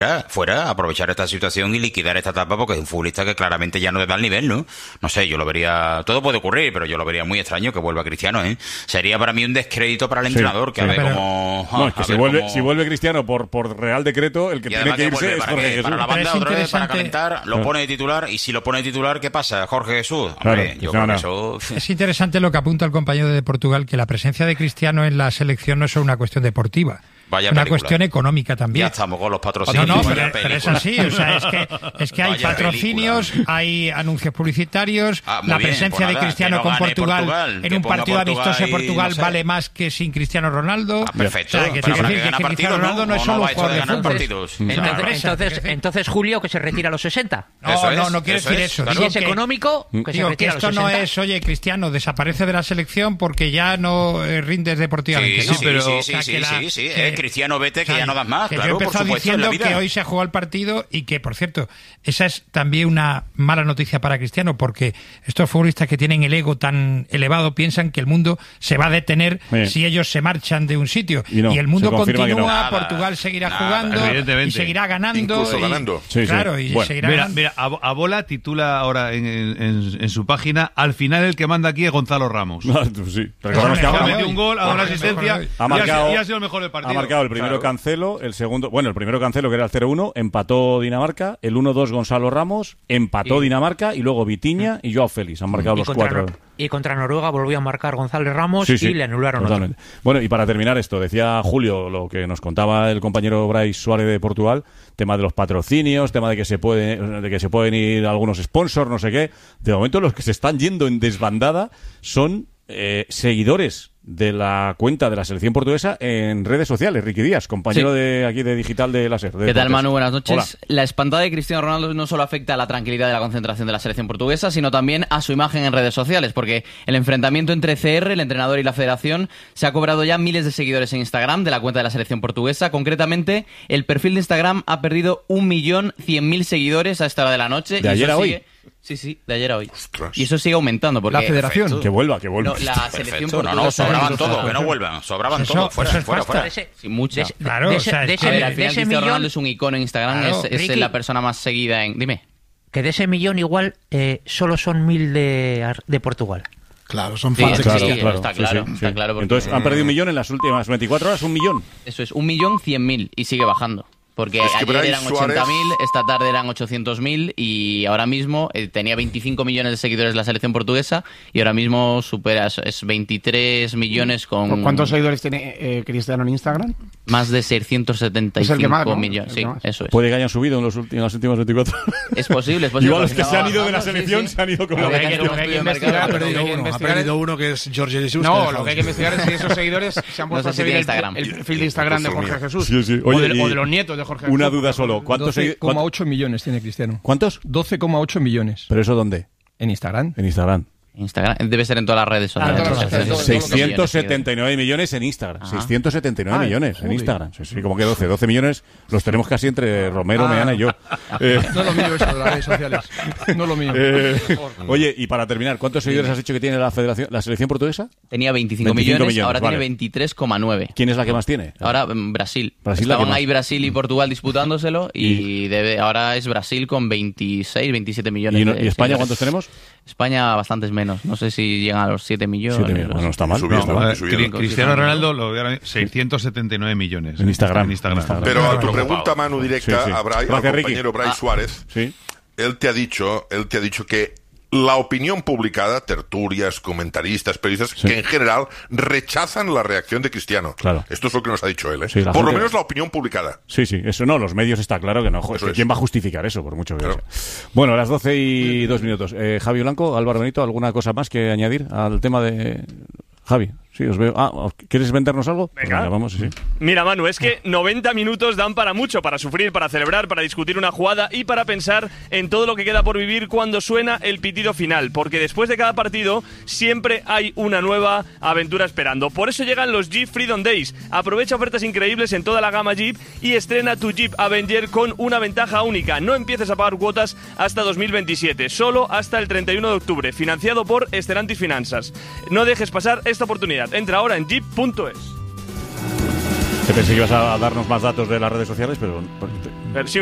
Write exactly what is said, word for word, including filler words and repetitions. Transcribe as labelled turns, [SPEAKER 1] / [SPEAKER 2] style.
[SPEAKER 1] fuera, aprovechar esta situación y liquidar esta etapa, porque es un futbolista que claramente ya no le da el nivel, ¿no? No sé, yo lo vería, todo puede ocurrir, pero yo lo vería muy extraño que vuelva Cristiano, ¿eh? Sería para mí un descrédito para el sí, entrenador, que sí, a ver pero... cómo...
[SPEAKER 2] No, es que si vuelve, cómo... si vuelve Cristiano por, por Real Decreto, el que tiene que, que irse es Jorge Jesús.
[SPEAKER 1] Para la banda otra vez, para calentar, lo pone de titular, y si lo pone de titular, ¿qué pasa? Jorge Jesús. Hombre, claro, yo creo que eso...
[SPEAKER 3] Es interesante lo que apunta el compañero de Portugal, que la presencia de Cristiano en la selección no es solo una cuestión deportiva.
[SPEAKER 1] Vaya
[SPEAKER 3] una
[SPEAKER 1] película.
[SPEAKER 3] Cuestión económica también.
[SPEAKER 1] Ya estamos con los patrocinios.
[SPEAKER 3] No, no, pero, pero es así. O sea, es que, es que hay Vaya patrocinios, película. Hay anuncios publicitarios, ah, la presencia bien, pues nada, de Cristiano no con Portugal, Portugal en un partido amistoso de Portugal no sé. Vale más que sin Cristiano Ronaldo.
[SPEAKER 1] Ah, perfecto.
[SPEAKER 3] O sea, que
[SPEAKER 1] pero
[SPEAKER 3] decir,
[SPEAKER 1] que,
[SPEAKER 3] que Cristiano Ronaldo no, no es solo un jugador de fútbol.
[SPEAKER 4] Partidos. Entonces, entonces, entonces, Julio, que se retira a los sesenta.
[SPEAKER 3] No,
[SPEAKER 1] eso
[SPEAKER 3] no,
[SPEAKER 1] es,
[SPEAKER 3] no quiero
[SPEAKER 1] eso
[SPEAKER 3] decir
[SPEAKER 1] es,
[SPEAKER 3] eso.
[SPEAKER 4] Claro. Si es económico, que se retira a los
[SPEAKER 3] sesenta. Esto no
[SPEAKER 4] sesenta.
[SPEAKER 3] es, oye, Cristiano desaparece de la selección porque ya no rindes deportivamente.
[SPEAKER 1] Sí, sí, sí, sí, sí. Cristiano, vete, que ya no das más,
[SPEAKER 3] que
[SPEAKER 1] claro,
[SPEAKER 3] yo he empezado
[SPEAKER 1] por supuesto,
[SPEAKER 3] diciendo que hoy se ha jugado el partido y que, por cierto, esa es también una mala noticia para Cristiano, porque estos futbolistas que tienen el ego tan elevado piensan que el mundo se va a detener sí. si ellos se marchan de un sitio. Y, no, y el mundo continúa, no.
[SPEAKER 1] nada,
[SPEAKER 3] Portugal seguirá
[SPEAKER 1] nada,
[SPEAKER 3] jugando y seguirá ganando.
[SPEAKER 5] Incluso
[SPEAKER 3] y,
[SPEAKER 5] ganando.
[SPEAKER 3] Sí, claro, sí. y
[SPEAKER 6] bueno,
[SPEAKER 3] seguirá
[SPEAKER 6] mira,
[SPEAKER 3] ganando.
[SPEAKER 6] Mira, Abola titula ahora en, en, en su página, al final el que manda aquí es Gonzalo Ramos.
[SPEAKER 2] No, sí. Recordamos que
[SPEAKER 6] ha metido un gol, ha dado una asistencia
[SPEAKER 2] ha marcado,
[SPEAKER 6] y ha sido el mejor del partido.
[SPEAKER 2] Ha marcado el primero claro. Cancelo, el segundo, bueno, el primero Cancelo, que era el cero uno, empató Dinamarca, el uno dos Gonzalo Ramos, empató y... Dinamarca, y luego Vitinha y Joao Félix, han marcado los cuatro.
[SPEAKER 4] No... Y contra Noruega volvió a marcar González Ramos
[SPEAKER 2] sí, sí,
[SPEAKER 4] y le anularon
[SPEAKER 2] totalmente. Otro. Bueno, y para terminar esto, decía Julio lo que nos contaba el compañero Brais Suárez de Portugal, tema de los patrocinios, tema de que se puede, de que se pueden ir algunos sponsors, no sé qué. De momento los que se están yendo en desbandada son eh, seguidores de la cuenta de la selección portuguesa en redes sociales. Ricky Díaz, compañero sí. de aquí de Digital de Láser.
[SPEAKER 7] ¿Qué tal, Manu? Buenas noches. Hola. La espantada de Cristiano Ronaldo no solo afecta a la tranquilidad de la concentración de la selección portuguesa, sino también a su imagen en redes sociales, porque el enfrentamiento entre C R, el entrenador, y la federación se ha cobrado ya miles de seguidores en Instagram de la cuenta de la selección portuguesa. Concretamente, el perfil de Instagram ha perdido un millón cien mil seguidores a esta hora de la noche.
[SPEAKER 2] ¿De ayer a hoy?
[SPEAKER 7] Sigue... Sí, sí, de ayer a hoy. Ostras. Y eso sigue aumentando. Porque...
[SPEAKER 3] La federación.
[SPEAKER 2] Perfecto. Que vuelva, que vuelva.
[SPEAKER 7] No, la selección
[SPEAKER 1] Perfecto.
[SPEAKER 7] portuguesa.
[SPEAKER 1] No, no, sobraban todo, que no vuelvan. Sobraban
[SPEAKER 3] eso,
[SPEAKER 1] todo, fuera,
[SPEAKER 3] eso
[SPEAKER 1] fuera, fuera.
[SPEAKER 7] Ese, sí, mucho.
[SPEAKER 4] De, claro, de, o sea, de ese,
[SPEAKER 7] a ver, al final
[SPEAKER 4] de ese
[SPEAKER 7] Cristiano
[SPEAKER 4] millón...
[SPEAKER 7] Ronaldo es un icono en Instagram, claro, es, es Ricky, la persona más seguida en... Dime.
[SPEAKER 4] Que de ese millón igual eh, solo son mil de, de Portugal.
[SPEAKER 3] Claro, son
[SPEAKER 7] sí,
[SPEAKER 3] fans de
[SPEAKER 7] claro,
[SPEAKER 3] Cristiano.
[SPEAKER 7] claro, está claro,
[SPEAKER 2] sí, sí,
[SPEAKER 7] está
[SPEAKER 2] sí.
[SPEAKER 7] claro porque...
[SPEAKER 2] Entonces han perdido un millón en las últimas veinticuatro horas, un millón.
[SPEAKER 7] Eso es, un millón cien mil y sigue bajando. Porque es que ayer eran ochenta mil, Suárez... esta tarde eran ochocientos mil y ahora mismo eh, tenía veinticinco millones de seguidores la selección portuguesa y ahora mismo supera, es veintitrés millones con...
[SPEAKER 8] ¿Cuántos seguidores tiene eh, Cristiano en Instagram?
[SPEAKER 7] Más de seiscientos setenta y cinco más, ¿no? millones, sí, eso es.
[SPEAKER 2] Puede que hayan subido en, los últimos, en las últimas veinticuatro horas.
[SPEAKER 7] Es posible, es posible.
[SPEAKER 2] Igual los que se han ido de la selección sí, sí. se han ido como...
[SPEAKER 8] Lo que hay que, que, que investigar,
[SPEAKER 3] ha perdido uno, ha perdido uno que es Jorge Jesús.
[SPEAKER 8] No, lo que hay que investigar es si esos seguidores se han puesto
[SPEAKER 7] no sé
[SPEAKER 8] a seguir
[SPEAKER 7] si
[SPEAKER 8] el, el perfil de Instagram de Jorge Jesús.
[SPEAKER 2] Sí, sí.
[SPEAKER 8] Oye, o, de, o de los nietos de Jorge Jesús.
[SPEAKER 2] Una duda solo. ¿Cuántos
[SPEAKER 9] doce coma ocho millones tiene Cristiano.
[SPEAKER 2] ¿Cuántos?
[SPEAKER 9] doce coma ocho millones.
[SPEAKER 2] ¿Pero eso dónde?
[SPEAKER 9] En Instagram.
[SPEAKER 2] En Instagram.
[SPEAKER 7] Instagram debe ser en todas las redes sociales.
[SPEAKER 2] Ah, no, seiscientos setenta y nueve millones en Instagram. Ajá. seiscientos setenta y nueve ah, millones joder. en Instagram. Sí, sí, como que doce, doce millones los tenemos casi entre Romero, ah. Meana y yo.
[SPEAKER 9] Eh. No lo mío eso de las redes sociales. No lo mío.
[SPEAKER 2] Eh, oye, y para terminar, ¿cuántos seguidores sí. has dicho que tiene la federación, la selección portuguesa?
[SPEAKER 7] Tenía veinticinco, veinticinco millones, millones, ahora vale. tiene veintitrés coma nueve.
[SPEAKER 2] ¿Quién es la que más tiene?
[SPEAKER 7] Ahora Brasil.
[SPEAKER 2] Brasil
[SPEAKER 7] Estaban ahí Brasil y Portugal disputándoselo y, y debe, ahora es Brasil con veintiséis, veintisiete millones.
[SPEAKER 2] ¿Y, no,
[SPEAKER 7] de
[SPEAKER 2] ¿y España
[SPEAKER 7] seguidores.
[SPEAKER 2] cuántos tenemos?
[SPEAKER 7] España bastantes menos. No sé si llegan a los siete millones.
[SPEAKER 2] siete millones. Bueno, no está mal.
[SPEAKER 5] Subió,
[SPEAKER 2] no, está mal.
[SPEAKER 5] Subió.
[SPEAKER 6] Cristiano Ronaldo lo veo seiscientos setenta y nueve millones.
[SPEAKER 2] En Instagram.
[SPEAKER 6] En Instagram.
[SPEAKER 2] Instagram.
[SPEAKER 5] Pero a tu pregunta, Manu, directa, sí, sí. a Bray, al compañero Brais ah. Suárez,
[SPEAKER 2] sí.
[SPEAKER 5] él te ha dicho, él te ha dicho que la opinión publicada, tertulias, comentaristas, periodistas, sí. que en general rechazan la reacción de Cristiano.
[SPEAKER 2] Claro.
[SPEAKER 5] Esto es lo que nos ha dicho él, ¿eh?
[SPEAKER 2] Sí,
[SPEAKER 5] por
[SPEAKER 2] gente...
[SPEAKER 5] lo menos la opinión publicada.
[SPEAKER 2] Sí, sí, eso no, los medios está claro que no. Joder, es. ¿Quién va a justificar eso, por mucho que claro. sea? Bueno, a las doce y dos minutos. Eh, Javi Blanco, Álvaro Benito, ¿alguna cosa más que añadir al tema de... Javi, sí, os veo. Ah, ¿quieres vendernos algo?
[SPEAKER 10] Venga.
[SPEAKER 2] Pues venga, vamos, sí.
[SPEAKER 10] Mira, Manu, es que noventa minutos dan para mucho, para sufrir, para celebrar, para discutir una jugada y para pensar en todo lo que queda por vivir cuando suena el pitido final, porque después de cada partido siempre hay una nueva aventura esperando. Por eso llegan los Jeep Freedom Days. Aprovecha ofertas increíbles en toda la gama Jeep y estrena tu Jeep Avenger con una ventaja única. No empieces a pagar cuotas hasta dos mil veintisiete, solo hasta el treinta y uno de octubre, financiado por Stellantis Finanzas. No dejes pasar esta oportunidad. Entra ahora en jeep punto es.
[SPEAKER 2] Te pensé que ibas a darnos más datos de las redes sociales, pero...
[SPEAKER 10] Pero sí,